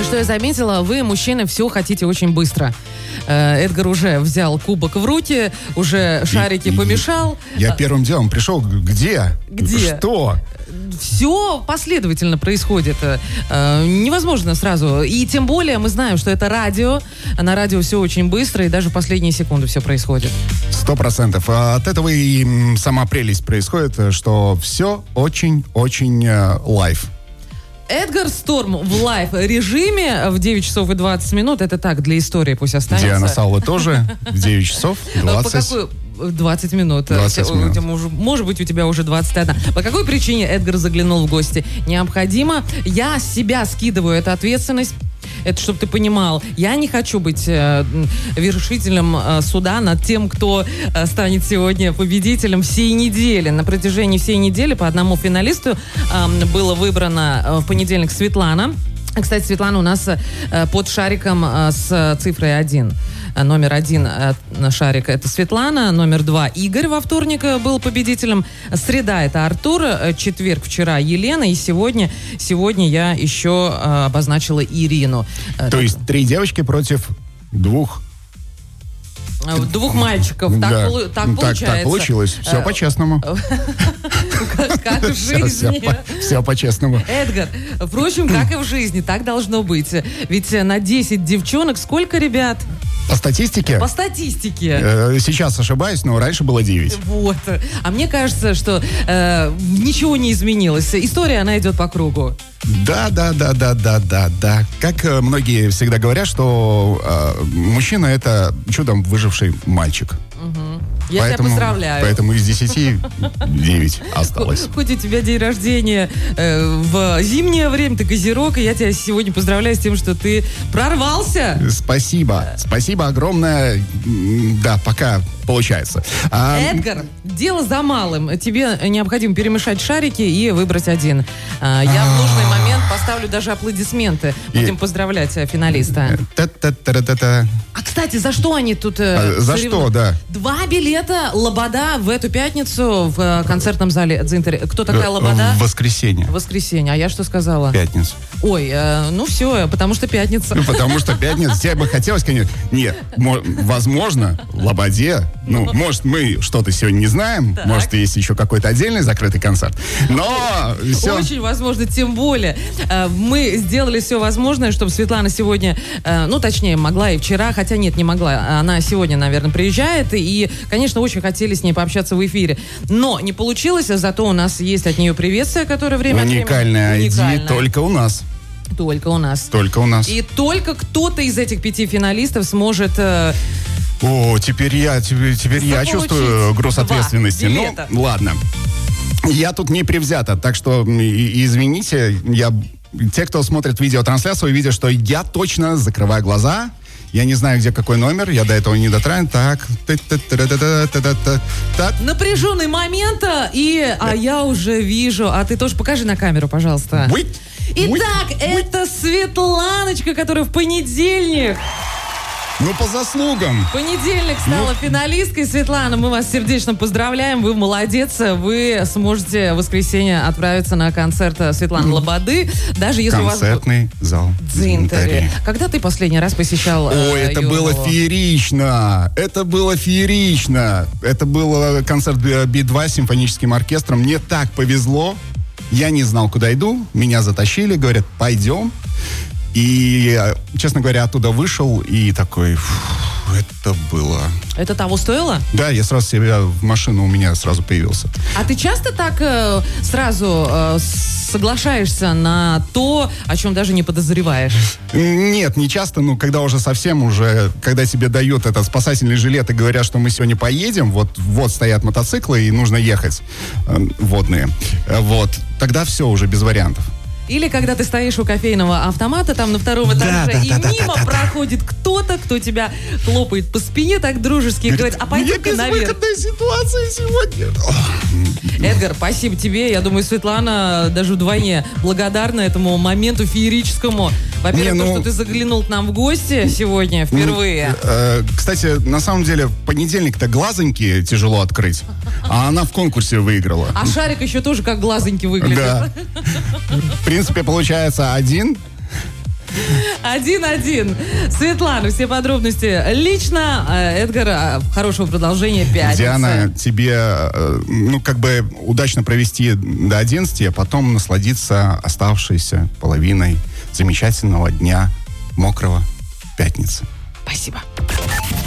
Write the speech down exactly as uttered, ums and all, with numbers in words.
Что я заметила, вы, мужчины, все хотите очень быстро. Эдгар уже взял кубок в руки, уже шарики и, помешал. Я первым делом пришел, где? Где? Что? Все последовательно происходит. Невозможно сразу. И тем более мы знаем, что это радио. На радио все очень быстро, и даже в последние секунды все происходит. Сто процентов. От этого и сама прелесть происходит, что все очень-очень лайв. Эдгар Сторм в лайв-режиме в девять часов и двадцать минут. Это так, для истории пусть останется. Диана Саула тоже в девять часов двадцать. По какой... двадцать минут. двадцать минут. Может быть, у тебя уже двадцать один. По какой причине Эдгар заглянул в гости? Необходимо. Я с себя скидываю эту ответственность. Это чтобы ты понимал. Я не хочу быть э, вершителем э, суда над тем, кто э, станет сегодня победителем всей недели. На протяжении всей недели по одному финалисту э, было выбрано э, в понедельник Светлана. Кстати, Светлана у нас э, под шариком э, с цифрой один. Номер один э, шарик — это Светлана. Номер два — Игорь во вторник был победителем. Среда — это Артур. Четверг вчера Елена. И сегодня, сегодня я еще э, обозначила Ирину. То есть три девочки против двух... Двух мальчиков. Так, да. полу- так, так получается. Так получилось. Все э- по-честному. Как в жизни. Все по-честному. Эдгар, впрочем, как и в жизни, так должно быть. Ведь на десять девчонок сколько ребят? По статистике? По статистике. Э, сейчас ошибаюсь, но раньше было девять. Вот. А мне кажется, что э, ничего не изменилось. История, она идет по кругу. Да, да, да, да, да, да, да. Как э, многие всегда говорят, что э, мужчина — это чудом выживший мальчик. Угу. Я поэтому, тебя поздравляю. Поэтому из десяти девять осталось. Хоть у тебя день рождения э, в зимнее время, ты козерог, и я тебя сегодня поздравляю с тем, что ты прорвался. Спасибо. Спасибо огромное. Да, пока получается. А... Эдгар, дело за малым. Тебе необходимо перемешать шарики и выбрать один. А, я в нужный момент поставлю даже аплодисменты. Будем и... поздравлять финалиста. Та-та-та-та-та. А, кстати, за что они тут... А, за что, да. Два билета Лобода в эту пятницу в концертном зале Дзинтер. Кто такая Лобода? В воскресенье. В воскресенье. А я что сказала? Пятница. Ой, э, ну все, потому что пятница. Ну, потому что пятница. Тебе бы хотелось, конечно... Нет, возможно, Лободе... Ну, может, мы что-то сегодня не знаем. Так. Может, есть еще какой-то отдельный закрытый концерт. Но все... Очень возможно, тем более. Э, мы сделали все возможное, чтобы Светлана сегодня... Э, ну, точнее, могла и вчера, хотя нет, не могла. Она сегодня, наверное, приезжает. И, конечно, очень хотели с ней пообщаться в эфире. Но не получилось, зато у нас есть от нее приветствие, которое время Уникальное ай ди только у нас. Только у нас. Только у нас. И только кто-то из этих пяти финалистов сможет... Э, О, теперь я, теперь, теперь я чувствую груз ответственности. Билета. Ну, ладно. Я тут не привзята, так что и, извините, я... Те, кто смотрит видеотрансляцию, видят, что я точно закрываю глаза. Я не знаю, где какой номер, я до этого не дотронул. Так. так. Напряженный момент, и а я уже вижу. А ты тоже покажи на камеру, пожалуйста. Ой. Итак, Ой. это Светланочка, которая в понедельник... Ну, по заслугам. В понедельник стала ну... финалисткой. Светлана, мы вас сердечно поздравляем. Вы молодец. Вы сможете в воскресенье отправиться на концерт Светланы mm. Лободы. Даже если Концертный у вас... зал Дзинтери. Когда ты последний раз посещал... Ой, э, это ее... было феерично. Это было феерично. Это был концерт би два с симфоническим оркестром. Мне так повезло. Я не знал, куда иду. Меня затащили. Говорят, пойдем. И, честно говоря, оттуда вышел и такой, фу, это было... Это того стоило? Да, я сразу себя в машину у меня сразу появился. А ты часто так э, сразу э, соглашаешься на то, о чем даже не подозреваешь? Нет, не часто, но когда уже совсем уже, когда тебе дают этот спасательный жилет и говорят, что мы сегодня поедем, вот, вот стоят мотоциклы и нужно ехать, э, водные, э, вот, тогда все уже без вариантов. Или когда ты стоишь у кофейного автомата, там на втором этаже, да, да, и да, мимо да, да, проходит да. кто-то, кто тебя хлопает по спине так дружески и говорит, а пойдем-ка наверх. Безвыходная ситуация сегодня. Эдгар, спасибо тебе. Я думаю, Светлана даже вдвойне благодарна этому моменту феерическому. Во-первых, Не, ну, то, что ты заглянул к нам в гости сегодня впервые. Э, кстати, на самом деле, в понедельник-то глазоньки тяжело открыть, а она в конкурсе выиграла. А шарик еще тоже как глазоньки выглядит. Да. В принципе, получается один. Один-один. Светлана, все подробности лично. Эдгар, хорошего продолжения пятницы. Диана, тебе, ну, как бы удачно провести до одиннадцати, а потом насладиться оставшейся половиной замечательного дня мокрого пятницы. Спасибо.